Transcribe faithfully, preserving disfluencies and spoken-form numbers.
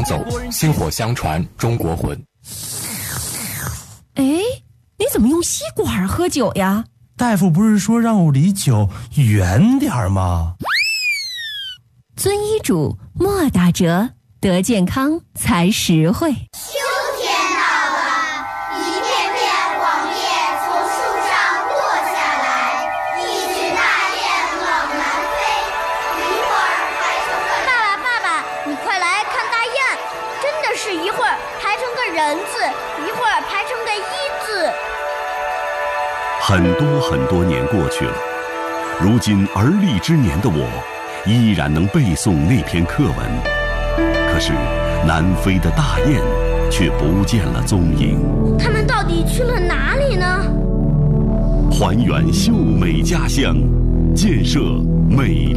往走，薪火相传中国魂。 哎，你怎么用吸管喝酒呀？ 大夫不是说让我离酒远点吗？ 遵医嘱，莫打折，得健康才实惠。 秋天到了，一片片黄叶从树上落下来，一只大雁往南飞，一会儿排成个…… 爸爸，爸爸，你快来看大雁，真的是一会儿排成个人字，一会儿排成个一字。 很多很多年过去了，如今而立之年的我，依然能背诵那篇课文。可是，南飞的大雁却不见了踪影。 它们到底去了哪里呢？ 还原秀美家乡，建设美